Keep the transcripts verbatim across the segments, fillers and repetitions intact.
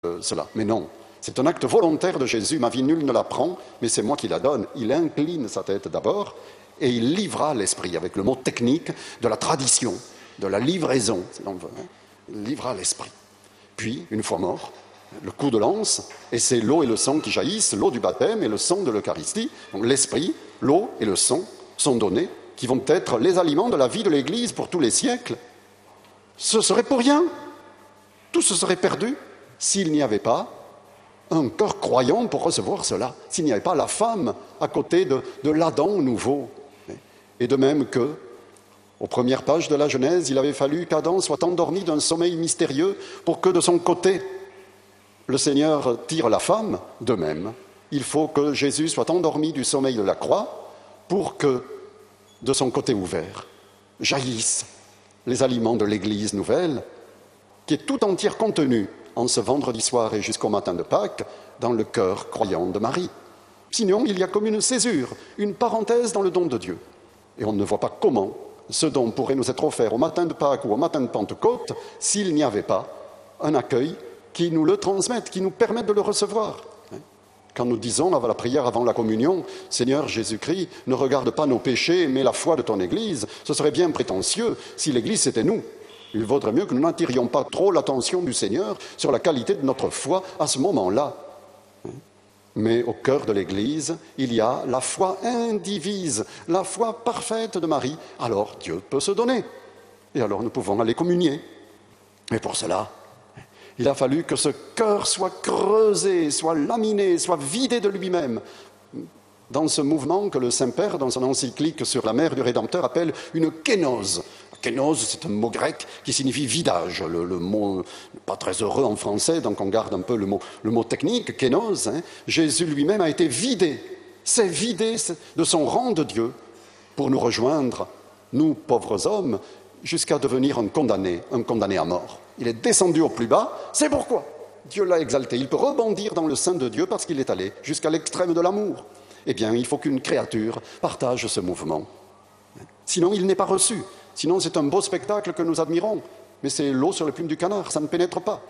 euh, cela. Mais non, c'est un acte volontaire de Jésus. Ma vie, nul ne la prend, mais c'est moi qui la donne. Il incline sa tête d'abord et il livra l'esprit, avec le mot technique de la tradition, de la livraison, si l'on veut. Hein. Il livra l'esprit. Puis, une fois mort, le coup de lance, et c'est l'eau et le sang qui jaillissent, l'eau du baptême et le sang de l'Eucharistie. Donc l'esprit, l'eau et le sang sont donnés, qui vont être les aliments de la vie de l'Église pour tous les siècles. Ce serait pour rien. Tout se serait perdu s'il n'y avait pas un cœur croyant pour recevoir cela, s'il n'y avait pas la femme à côté de, de l'Adam nouveau. Et de même que, aux premières pages de la Genèse, il avait fallu qu'Adam soit endormi d'un sommeil mystérieux pour que de son côté, le Seigneur tire la femme. De même, il faut que Jésus soit endormi du sommeil de la croix pour que, de son côté ouvert, jaillissent les aliments de l'Église nouvelle, qui est tout entière contenue en ce vendredi soir et jusqu'au matin de Pâques dans le cœur croyant de Marie. Sinon, il y a comme une césure, une parenthèse dans le don de Dieu. Et on ne voit pas comment ce don pourrait nous être offert au matin de Pâques ou au matin de Pentecôte s'il n'y avait pas un accueil qui nous le transmette, qui nous permette de le recevoir. Quand nous disons avant la prière, avant la communion, « Seigneur Jésus-Christ, ne regarde pas nos péchés, mais la foi de ton Église », ce serait bien prétentieux si l'Église c'était nous. Il vaudrait mieux que nous n'attirions pas trop l'attention du Seigneur sur la qualité de notre foi à ce moment-là. Mais au cœur de l'Église, il y a la foi indivise, la foi parfaite de Marie. Alors Dieu peut se donner. Et alors nous pouvons aller communier. Mais pour cela, il a fallu que ce cœur soit creusé, soit laminé, soit vidé de lui-même. Dans ce mouvement que le Saint-Père, dans son encyclique sur la mère du Rédempteur, appelle une kénose. Kénose, c'est un mot grec qui signifie vidage. Le, le mot n'est pas très heureux en français, donc on garde un peu le mot, le mot technique, kénose. Hein. Jésus lui-même a été vidé, s'est vidé de son rang de Dieu pour nous rejoindre, nous pauvres hommes, jusqu'à devenir un condamné, un condamné à mort. Il est descendu au plus bas, c'est pourquoi Dieu l'a exalté. Il peut rebondir dans le sein de Dieu parce qu'il est allé jusqu'à l'extrême de l'amour. Eh bien, il faut qu'une créature partage ce mouvement. Sinon, il n'est pas reçu. Sinon, c'est un beau spectacle que nous admirons, mais c'est l'eau sur les plumes du canard, ça ne pénètre pas.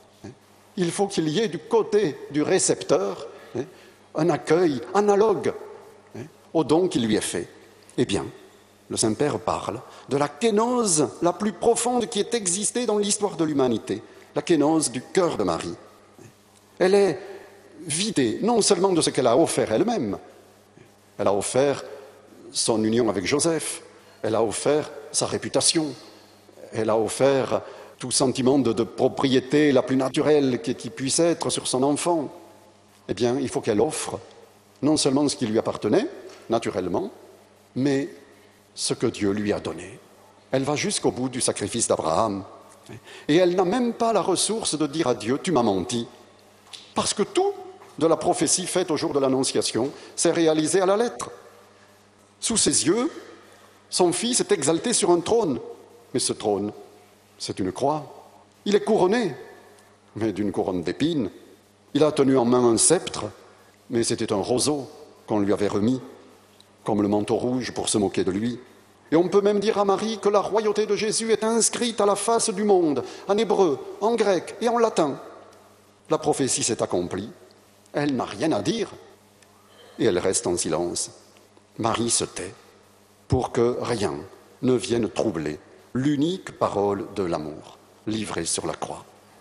Il faut qu'il y ait du côté du récepteur un accueil analogue au don qui lui est fait. Eh bien, le Saint-Père parle de la kénose la plus profonde qui ait existé dans l'histoire de l'humanité, la kénose du cœur de Marie. Elle est vidée non seulement de ce qu'elle a offert elle-même, elle a offert son union avec Joseph, elle a offert sa réputation, elle a offert tout sentiment de, de propriété la plus naturelle qui, qui puisse être sur son enfant. Eh bien, il faut qu'elle offre non seulement ce qui lui appartenait, naturellement, mais ce que Dieu lui a donné. Elle va jusqu'au bout du sacrifice d'Abraham. Et elle n'a même pas la ressource de dire à Dieu « tu m'as menti ». Parce que tout de la prophétie faite au jour de l'Annonciation s'est réalisé à la lettre. Sous ses yeux, son fils est exalté sur un trône. Mais ce trône, c'est une croix. Il est couronné, mais d'une couronne d'épines. Il a tenu en main un sceptre, mais c'était un roseau qu'on lui avait remis, comme le manteau rouge pour se moquer de lui. Et on peut même dire à Marie que la royauté de Jésus est inscrite à la face du monde, en hébreu, en grec et en latin. La prophétie s'est accomplie. Elle n'a rien à dire. Et elle reste en silence. Marie se tait pour que rien ne vienne troubler l'unique parole de l'amour, livrée sur la croix.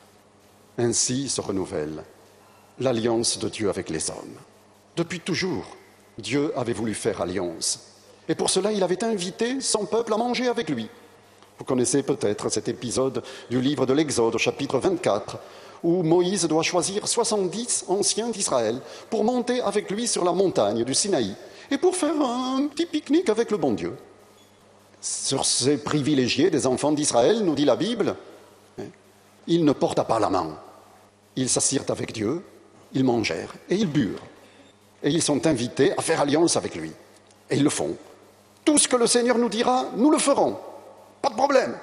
Ainsi se renouvelle l'alliance de Dieu avec les hommes. Depuis toujours, Dieu avait voulu faire alliance. Et pour cela, il avait invité son peuple à manger avec lui. Vous connaissez peut-être cet épisode du livre de l'Exode, au chapitre vingt-quatre, où Moïse doit choisir soixante-dix anciens d'Israël pour monter avec lui sur la montagne du Sinaï et pour faire un petit pique-nique avec le bon Dieu. Sur ces privilégiés des enfants d'Israël, nous dit la Bible, ils ne portent pas la main. Ils s'assirent avec Dieu, ils mangèrent et ils burent. Et ils sont invités à faire alliance avec lui. Et ils le font. Tout ce que le Seigneur nous dira, nous le ferons. Pas de problème.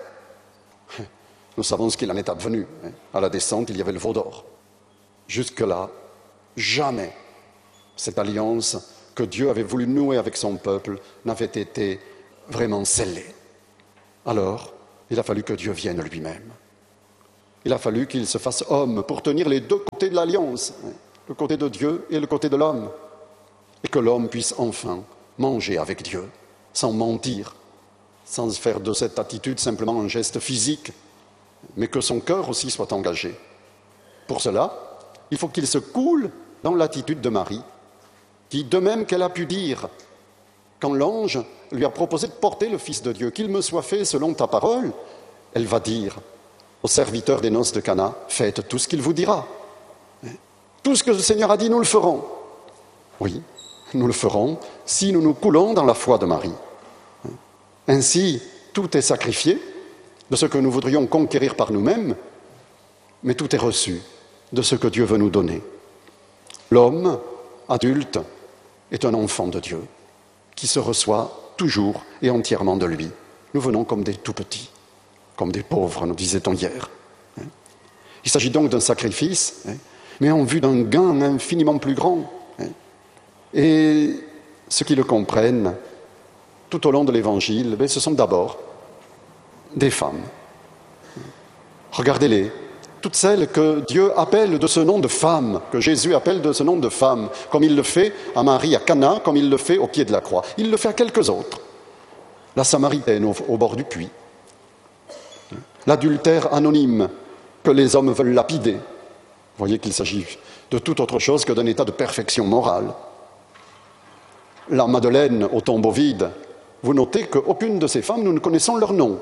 Nous savons ce qu'il en est advenu. À la descente, il y avait le veau d'or. Jusque-là, jamais cette alliance que Dieu avait voulu nouer avec son peuple n'avait été vraiment scellée. Alors, il a fallu que Dieu vienne lui-même. Il a fallu qu'il se fasse homme pour tenir les deux côtés de l'alliance, le côté de Dieu et le côté de l'homme, et que l'homme puisse enfin manger avec Dieu, sans mentir, sans faire de cette attitude simplement un geste physique, mais que son cœur aussi soit engagé. Pour cela, il faut qu'il se coule dans l'attitude de Marie, qui, de même qu'elle a pu dire, quand l'ange lui a proposé de porter le Fils de Dieu, qu'il me soit fait selon ta parole, elle va dire aux serviteurs des noces de Cana, faites tout ce qu'il vous dira. Tout ce que le Seigneur a dit, nous le ferons. Oui, nous le ferons si nous nous coulons dans la foi de Marie. Ainsi, tout est sacrifié de ce que nous voudrions conquérir par nous-mêmes, mais tout est reçu de ce que Dieu veut nous donner. L'homme, adulte, est un enfant de Dieu qui se reçoit toujours et entièrement de lui. Nous venons comme des tout-petits, comme des pauvres, nous disait-on hier. Il s'agit donc d'un sacrifice, mais en vue d'un gain infiniment plus grand. Et ceux qui le comprennent, tout au long de l'Évangile, ce sont d'abord des femmes. Regardez-les, toutes celles que Dieu appelle de ce nom de femme, que Jésus appelle de ce nom de femme, comme il le fait à Marie à Cana, comme il le fait au pied de la croix. Il le fait à quelques autres. La Samaritaine au, au bord du puits, l'adultère anonyme que les hommes veulent lapider. Vous voyez qu'il s'agit de toute autre chose que d'un état de perfection morale. La Madeleine au tombeau vide, vous notez qu'aucune de ces femmes, nous ne connaissons leur nom.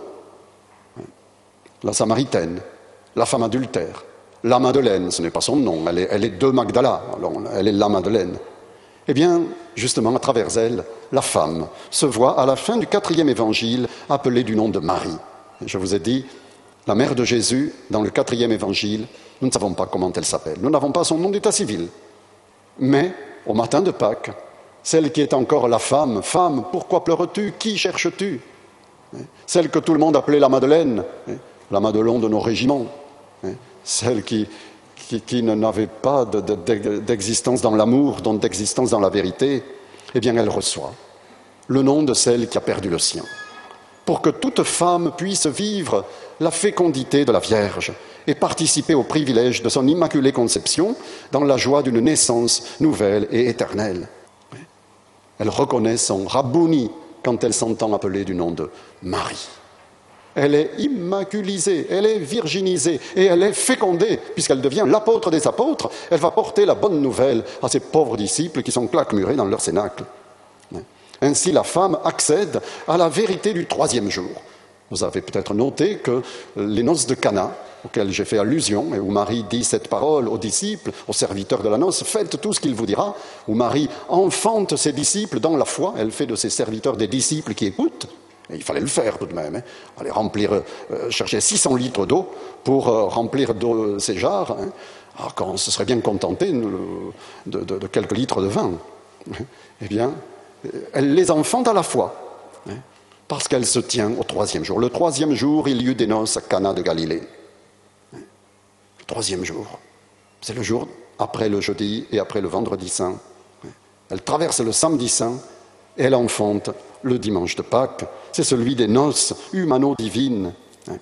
La Samaritaine, la femme adultère, la Madeleine, ce n'est pas son nom, elle est, elle est de Magdala, alors elle est la Madeleine. Eh bien, justement, à travers elle, la femme se voit à la fin du quatrième évangile appelée du nom de Marie. Je vous ai dit, la mère de Jésus, dans le quatrième évangile, nous ne savons pas comment elle s'appelle. Nous n'avons pas son nom d'état civil. Mais, au matin de Pâques, celle qui est encore la femme, « Femme, pourquoi pleures-tu? Qui cherches-tu » Celle que tout le monde appelait la Madeleine, la Madelon de nos régiments, celle qui, qui, qui n'avait pas de, de, d'existence dans l'amour, donc d'existence dans la vérité, eh bien elle reçoit le nom de celle qui a perdu le sien, pour que toute femme puisse vivre la fécondité de la Vierge et participer au privilège de son immaculée conception dans la joie d'une naissance nouvelle et éternelle. Elle reconnaît son Rabbouni quand elle s'entend appeler du nom de Marie. Elle est immaculisée, elle est virginisée et elle est fécondée, puisqu'elle devient l'apôtre des apôtres. Elle va porter la bonne nouvelle à ces pauvres disciples qui sont claquemurés dans leur cénacle. Ainsi, la femme accède à la vérité du troisième jour. Vous avez peut-être noté que les noces de Cana, auxquelles j'ai fait allusion, et où Marie dit cette parole aux disciples, aux serviteurs de la noce, faites tout ce qu'il vous dira, où Marie enfante ses disciples dans la foi, elle fait de ses serviteurs des disciples qui écoutent, et il fallait le faire tout de même, hein, aller remplir, euh, chercher six cents litres d'eau pour euh, remplir d'eau ces jarres, hein, alors qu'on se serait bien contenté de, de, de, de quelques litres de vin. Eh bien, elle les enfante à la foi, hein, parce qu'elle se tient au troisième jour. Le troisième jour, il y eut des noces à Cana de Galilée. Le troisième jour, c'est le jour après le jeudi et après le vendredi saint. Elle traverse le samedi saint et elle enfante le dimanche de Pâques. C'est celui des noces humano-divines.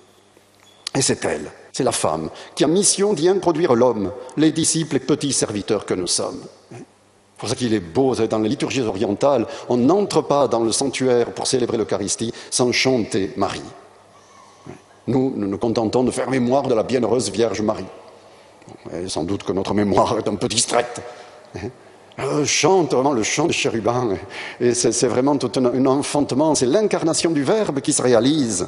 Et c'est elle, c'est la femme, qui a mission d'y introduire l'homme, les disciples et petits serviteurs que nous sommes. C'est pour ça qu'il est beau, dans les liturgies orientales, on n'entre pas dans le sanctuaire pour célébrer l'Eucharistie sans chanter Marie. Nous, nous nous contentons de faire mémoire de la bienheureuse Vierge Marie. Et sans doute que notre mémoire est un peu distraite. Euh, chante vraiment le chant des chérubins. Et c'est, c'est vraiment tout un, un enfantement, c'est l'incarnation du Verbe qui se réalise.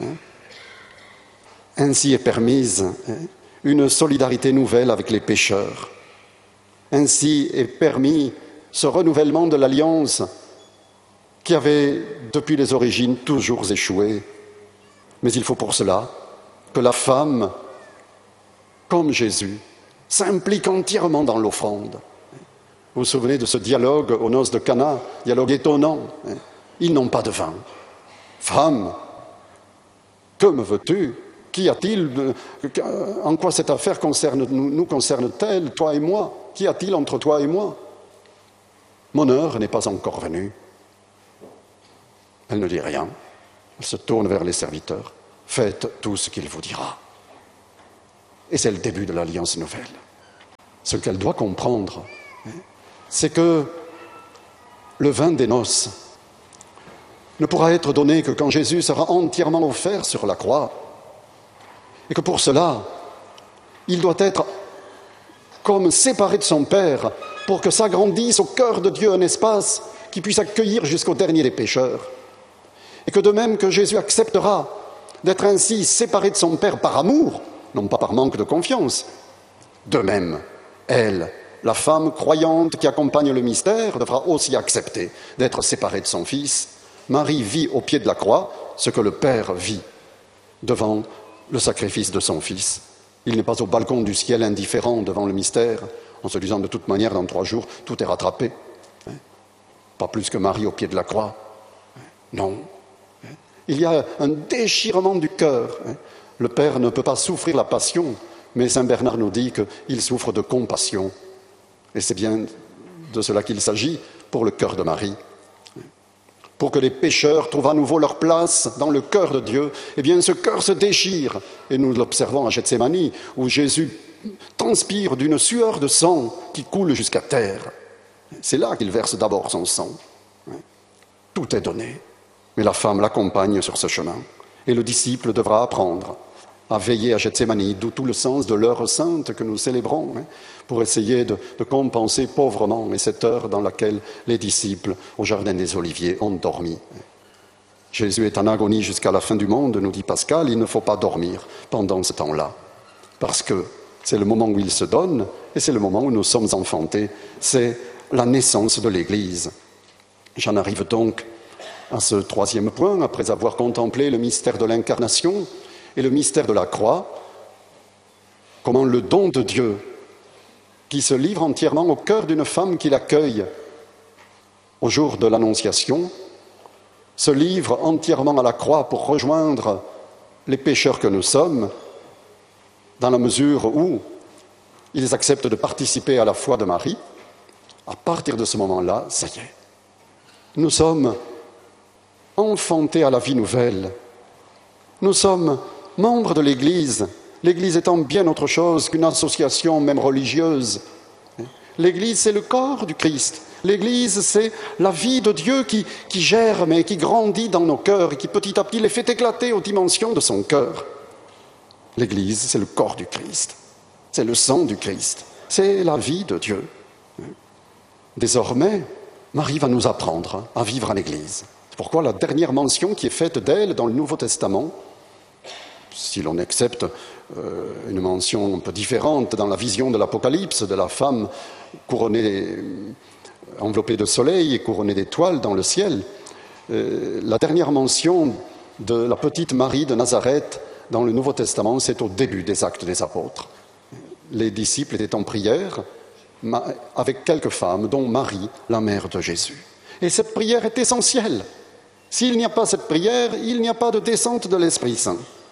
Ainsi est permise une solidarité nouvelle avec les pécheurs. Ainsi est permis ce renouvellement de l'alliance qui avait, depuis les origines, toujours échoué. Mais il faut pour cela que la femme, comme Jésus, s'implique entièrement dans l'offrande. Vous vous souvenez de ce dialogue aux noces de Cana, dialogue étonnant. Ils n'ont pas de vin. Femme, que me veux-tu? Qu'y a-t-il? En quoi cette affaire concerne, nous, nous concerne-t-elle, toi et moi? Qu'y a-t-il entre toi et moi? Mon heure n'est pas encore venue. Elle ne dit rien. Elle se tourne vers les serviteurs. Faites tout ce qu'il vous dira. Et c'est le début de l'Alliance nouvelle. Ce qu'elle doit comprendre, c'est que le vin des noces ne pourra être donné que quand Jésus sera entièrement offert sur la croix. Et que pour cela, il doit être comme séparé de son Père pour que s'agrandisse au cœur de Dieu un espace qui puisse accueillir jusqu'au dernier des pécheurs. Et que de même que Jésus acceptera d'être ainsi séparé de son Père par amour, non pas par manque de confiance, de même, elle, la femme croyante qui accompagne le mystère, devra aussi accepter d'être séparée de son Fils. Marie vit au pied de la croix ce que le Père vit devant le sacrifice de son Fils. Il n'est pas au balcon du ciel indifférent devant le mystère, en se disant de toute manière, dans trois jours, tout est rattrapé. Pas plus que Marie au pied de la croix. Non. Il y a un déchirement du cœur. Le Père ne peut pas souffrir la passion, mais saint Bernard nous dit qu'il souffre de compassion. Et c'est bien de cela qu'il s'agit pour le cœur de Marie. Pour que les pécheurs trouvent à nouveau leur place dans le cœur de Dieu, eh bien ce cœur se déchire. Et nous l'observons à Gethsémani, où Jésus transpire d'une sueur de sang qui coule jusqu'à terre. C'est là qu'il verse d'abord son sang. Tout est donné. Mais la femme l'accompagne sur ce chemin. Et le disciple devra apprendre à veiller à Gethsémani, d'où tout le sens de l'heure sainte que nous célébrons, hein, pour essayer de, de compenser pauvrement cette heure dans laquelle les disciples au Jardin des Oliviers ont dormi. Jésus est en agonie jusqu'à la fin du monde, nous dit Pascal, il ne faut pas dormir pendant ce temps-là, parce que c'est le moment où il se donne, et c'est le moment où nous sommes enfantés, c'est la naissance de l'Église. J'en arrive donc à ce troisième point, après avoir contemplé le mystère de l'incarnation et le mystère de la croix, comment le don de Dieu, qui se livre entièrement au cœur d'une femme qui l'accueille au jour de l'Annonciation, se livre entièrement à la croix pour rejoindre les pécheurs que nous sommes, dans la mesure où ils acceptent de participer à la foi de Marie. À partir de ce moment-là, ça y est, nous sommes enfantés à la vie nouvelle. Nous sommes membres de l'Église, l'Église étant bien autre chose qu'une association même religieuse. L'Église, c'est le corps du Christ. L'Église, c'est la vie de Dieu qui, qui germe et qui grandit dans nos cœurs et qui petit à petit les fait éclater aux dimensions de son cœur. L'Église, c'est le corps du Christ, c'est le sang du Christ, c'est la vie de Dieu. Désormais, Marie va nous apprendre à vivre en Église. C'est pourquoi la dernière mention qui est faite d'elle dans le Nouveau Testament, si l'on accepte euh, une mention un peu différente dans la vision de l'Apocalypse, de la femme couronnée, enveloppée de soleil et couronnée d'étoiles dans le ciel, euh, la dernière mention de la petite Marie de Nazareth dans le Nouveau Testament, c'est au début des Actes des Apôtres. Les disciples étaient en prière avec quelques femmes, dont Marie, la mère de Jésus. Et cette prière est essentielle. S'il n'y a pas cette prière, il n'y a pas de descente de l'Esprit Saint.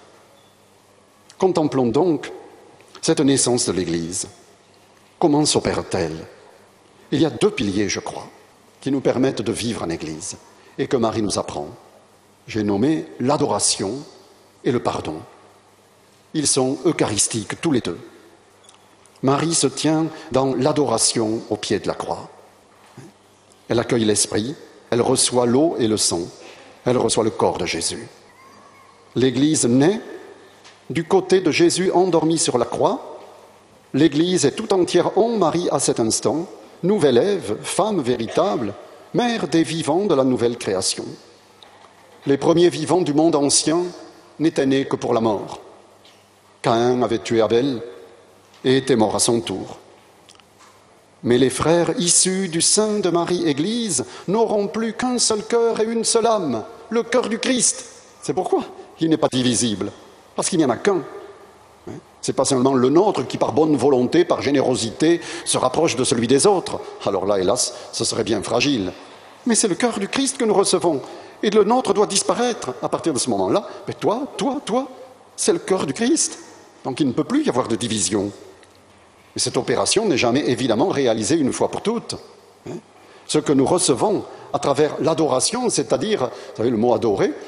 Contemplons donc cette naissance de l'Église. Comment s'opère-t-elle? Il y a deux piliers, je crois, qui nous permettent de vivre en Église et que Marie nous apprend. J'ai nommé l'adoration et le pardon. Ils sont eucharistiques, tous les deux. Marie se tient dans l'adoration au pied de la croix. Elle accueille l'Esprit, elle reçoit l'eau et le sang, elle reçoit le corps de Jésus. L'Église naît du côté de Jésus endormi sur la croix. L'Église est tout entière en Marie à cet instant, nouvelle Ève, femme véritable, mère des vivants de la nouvelle création. Les premiers vivants du monde ancien n'étaient nés que pour la mort. Caïn avait tué Abel et était mort à son tour. Mais les frères issus du sein de Marie-Église n'auront plus qu'un seul cœur et une seule âme, le cœur du Christ. C'est pourquoi il n'est pas divisible, parce qu'il n'y en a qu'un. Ce n'est pas seulement le nôtre qui, par bonne volonté, par générosité, se rapproche de celui des autres. Alors là, hélas, ce serait bien fragile. Mais c'est le cœur du Christ que nous recevons. Et le nôtre doit disparaître à partir de ce moment-là. Mais toi, toi, toi, c'est le cœur du Christ. Donc il ne peut plus y avoir de division. Mais cette opération n'est jamais évidemment réalisée une fois pour toutes. Ce que nous recevons à travers l'adoration, c'est-à-dire, vous savez, le mot adorer,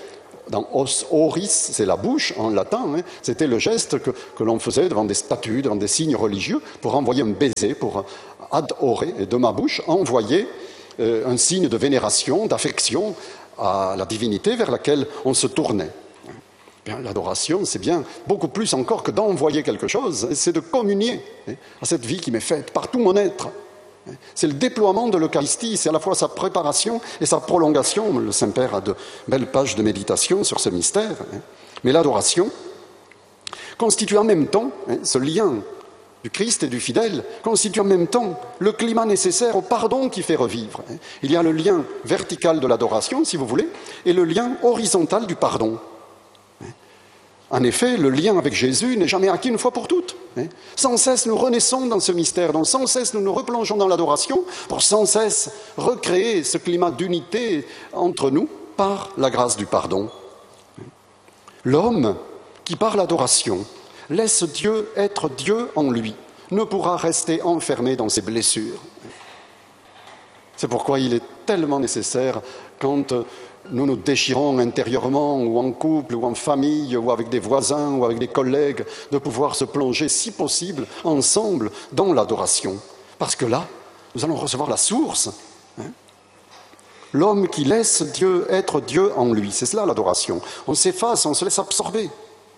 dans os oris, c'est la bouche en latin, hein, c'était le geste que, que l'on faisait devant des statues, devant des signes religieux, pour envoyer un baiser, pour adorer, et de ma bouche, envoyer euh, un signe de vénération, d'affection à la divinité vers laquelle on se tournait. Bien, l'adoration, c'est bien beaucoup plus encore que d'envoyer quelque chose, c'est de communier hein, à cette vie qui m'est faite par tout mon être. C'est le déploiement de l'Eucharistie, c'est à la fois sa préparation et sa prolongation. Le Saint-Père a de belles pages de méditation sur ce mystère. Mais l'adoration constitue en même temps, ce lien du Christ et du fidèle, constitue en même temps le climat nécessaire au pardon qui fait revivre. Il y a le lien vertical de l'adoration, si vous voulez, et le lien horizontal du pardon. En effet, le lien avec Jésus n'est jamais acquis une fois pour toutes. Sans cesse, nous renaissons dans ce mystère, donc sans cesse, nous nous replongeons dans l'adoration pour sans cesse recréer ce climat d'unité entre nous par la grâce du pardon. L'homme qui, par l'adoration, laisse Dieu être Dieu en lui, ne pourra rester enfermé dans ses blessures. C'est pourquoi il est tellement nécessaire, quand nous nous déchirons intérieurement, ou en couple, ou en famille, ou avec des voisins, ou avec des collègues, de pouvoir se plonger, si possible, ensemble, dans l'adoration. Parce que là, nous allons recevoir la source. Hein. L'homme qui laisse Dieu être Dieu en lui, c'est cela l'adoration. On s'efface, on se laisse absorber.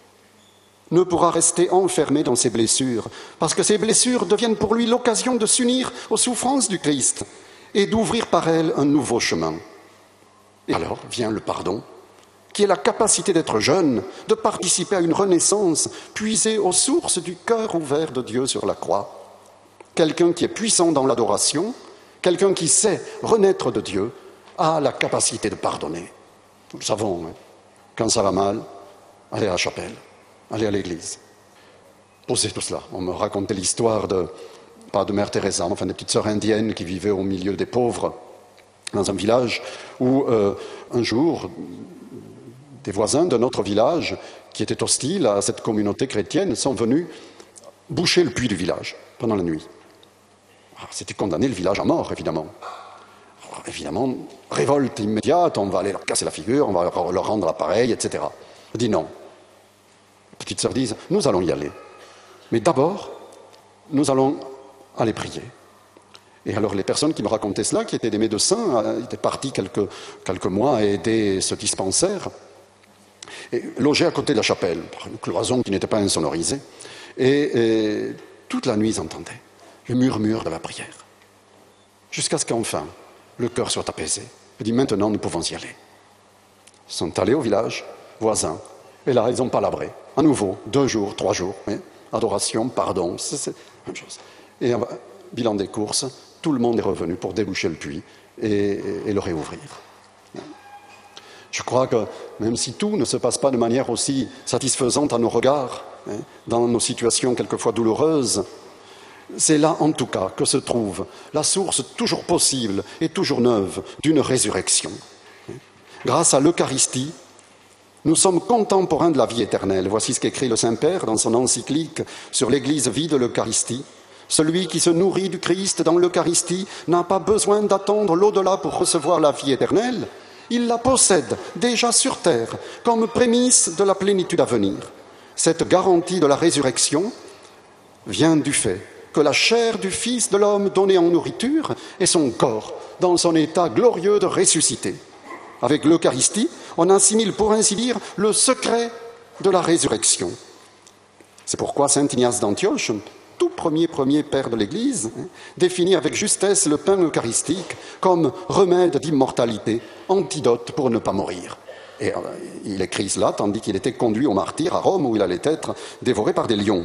Ne pourra rester enfermé dans ses blessures, parce que ces blessures deviennent pour lui l'occasion de s'unir aux souffrances du Christ et d'ouvrir par elles un nouveau chemin. Et alors vient le pardon, qui est la capacité d'être jeune, de participer à une renaissance, puisée aux sources du cœur ouvert de Dieu sur la croix. Quelqu'un qui est puissant dans l'adoration, quelqu'un qui sait renaître de Dieu, a la capacité de pardonner. Nous le savons, hein. Quand ça va mal, allez à la chapelle, allez à l'église. Posez tout cela. On me racontait l'histoire de, pas de Mère Teresa, mais enfin des petites sœurs indiennes qui vivaient au milieu des pauvres, dans un village où, euh, un jour, des voisins de notre village, qui étaient hostiles à cette communauté chrétienne, sont venus boucher le puits du village pendant la nuit. C'était condamner le village à mort, évidemment. Alors, évidemment, révolte immédiate, on va aller leur casser la figure, on va leur rendre l'appareil, et cetera. On dit non. Les petites sœurs disent, nous allons y aller. Mais d'abord, nous allons aller prier. Et alors les personnes qui me racontaient cela, qui étaient des médecins, étaient partis quelques, quelques mois à aider ce dispensaire, et logeaient à côté de la chapelle, par une cloison qui n'était pas insonorisée. Et, et toute la nuit, ils entendaient le murmure de la prière. Jusqu'à ce qu'enfin, le cœur soit apaisé. Ils disent, maintenant, nous pouvons y aller. Ils sont allés au village voisin, et là, ils ont palabré. À nouveau, deux jours, trois jours. Oui, adoration, pardon, c'est la même chose. Et bilan des courses, tout le monde est revenu pour déboucher le puits et, et, et le réouvrir. Je crois que même si tout ne se passe pas de manière aussi satisfaisante à nos regards, hein, dans nos situations quelquefois douloureuses, c'est là en tout cas que se trouve la source toujours possible et toujours neuve d'une résurrection. Grâce à l'Eucharistie, nous sommes contemporains de la vie éternelle. Voici ce qu'écrit le Saint-Père dans son encyclique sur l'Église vie de l'Eucharistie. Celui qui se nourrit du Christ dans l'Eucharistie n'a pas besoin d'attendre l'au-delà pour recevoir la vie éternelle. Il la possède déjà sur terre comme prémisse de la plénitude à venir. Cette garantie de la résurrection vient du fait que la chair du Fils de l'homme donnée en nourriture est son corps dans son état glorieux de ressuscité. Avec l'Eucharistie, on assimile pour ainsi dire le secret de la résurrection. C'est pourquoi saint Ignace d'Antioche, tout premier premier père de l'Église, hein, définit avec justesse le pain eucharistique comme remède d'immortalité, antidote pour ne pas mourir. Et euh, il écrit cela tandis qu'il était conduit au martyre à Rome où il allait être dévoré par des lions.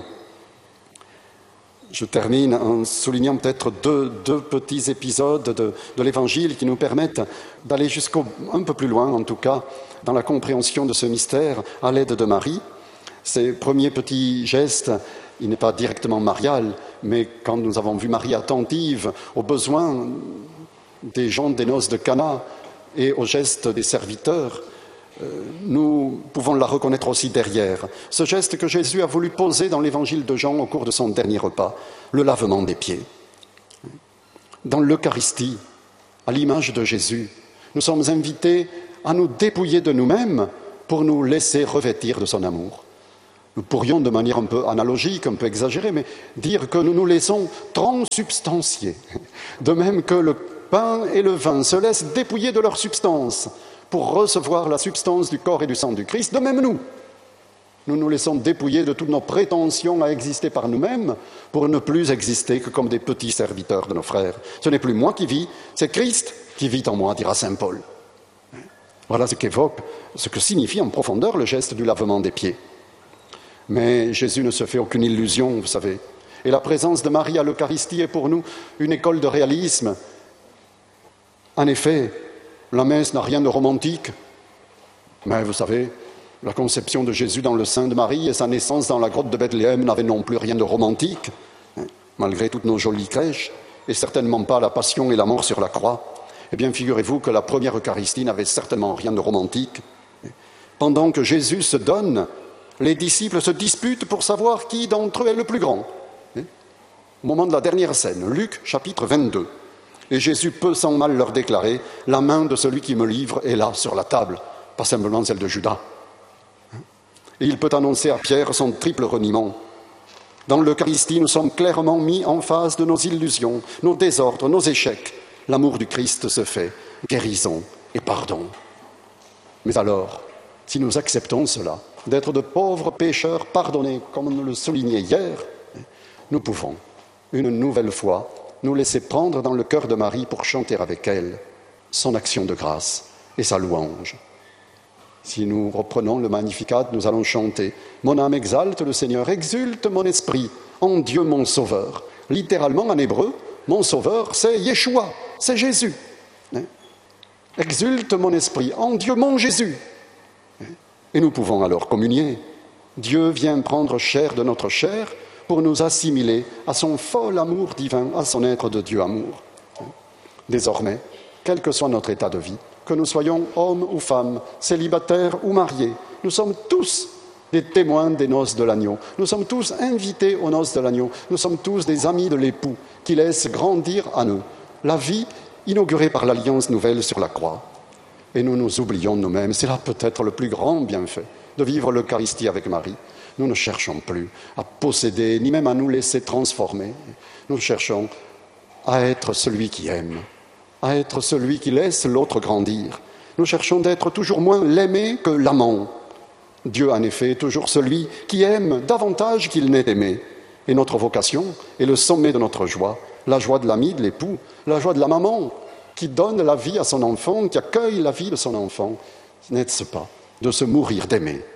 Je termine en soulignant peut-être deux, deux petits épisodes de, de l'Évangile qui nous permettent d'aller jusqu'au un peu plus loin, en tout cas, dans la compréhension de ce mystère à l'aide de Marie. Ces premiers petits gestes, il n'est pas directement marial, mais quand nous avons vu Marie attentive aux besoins des gens des noces de Cana et aux gestes des serviteurs, nous pouvons la reconnaître aussi derrière. Ce geste que Jésus a voulu poser dans l'évangile de Jean au cours de son dernier repas, le lavement des pieds. Dans l'Eucharistie, à l'image de Jésus, nous sommes invités à nous dépouiller de nous-mêmes pour nous laisser revêtir de son amour. Nous pourrions, de manière un peu analogique, un peu exagérée, mais dire que nous nous laissons transsubstancier, de même que le pain et le vin se laissent dépouiller de leur substance pour recevoir la substance du corps et du sang du Christ, de même nous. Nous nous laissons dépouiller de toutes nos prétentions à exister par nous-mêmes pour ne plus exister que comme des petits serviteurs de nos frères. Ce n'est plus moi qui vis, c'est Christ qui vit en moi, dira saint Paul. Voilà ce qu'évoque, ce que signifie en profondeur le geste du lavement des pieds. Mais Jésus ne se fait aucune illusion, vous savez. Et la présence de Marie à l'Eucharistie est pour nous une école de réalisme. En effet, la messe n'a rien de romantique. Mais vous savez, la conception de Jésus dans le sein de Marie et sa naissance dans la grotte de Bethléem n'avaient non plus rien de romantique, hein, malgré toutes nos jolies crèches, et certainement pas la passion et la mort sur la croix. Eh bien, figurez-vous que la première Eucharistie n'avait certainement rien de romantique. Pendant que Jésus se donne, les disciples se disputent pour savoir qui d'entre eux est le plus grand. Au moment de la dernière scène, Luc chapitre vingt-deux, et Jésus peut sans mal leur déclarer « La main de celui qui me livre est là, sur la table, pas simplement celle de Judas. » Et il peut annoncer à Pierre son triple reniement. Dans l'Eucharistie, nous sommes clairement mis en face de nos illusions, nos désordres, nos échecs. L'amour du Christ se fait guérison et pardon. Mais alors, si nous acceptons cela, d'être de pauvres pécheurs pardonnés, comme on le soulignait hier, nous pouvons, une nouvelle fois, nous laisser prendre dans le cœur de Marie pour chanter avec elle son action de grâce et sa louange. Si nous reprenons le Magnificat, nous allons chanter « Mon âme exalte le Seigneur, exulte mon esprit en Dieu mon Sauveur ». Littéralement, en hébreu, mon Sauveur, c'est Yeshua, c'est Jésus. Exulte mon esprit en Dieu mon Jésus. Et nous pouvons alors communier. Dieu vient prendre chair de notre chair pour nous assimiler à son fol amour divin, à son être de Dieu amour. Désormais, quel que soit notre état de vie, que nous soyons hommes ou femmes, célibataires ou mariés, nous sommes tous des témoins des noces de l'agneau. Nous sommes tous invités aux noces de l'agneau. Nous sommes tous des amis de l'époux qui laissent grandir en eux la vie inaugurée par l'Alliance nouvelle sur la croix. Et nous nous oublions nous-mêmes. C'est là peut-être le plus grand bienfait de vivre l'Eucharistie avec Marie. Nous ne cherchons plus à posséder, ni même à nous laisser transformer. Nous cherchons à être celui qui aime, à être celui qui laisse l'autre grandir. Nous cherchons d'être toujours moins l'aimé que l'amant. Dieu, en effet, est toujours celui qui aime davantage qu'il n'est aimé. Et notre vocation est le sommet de notre joie, la joie de l'ami, de l'époux, la joie de la maman qui donne la vie à son enfant, qui accueille la vie de son enfant. N'est-ce pas de se mourir d'aimer?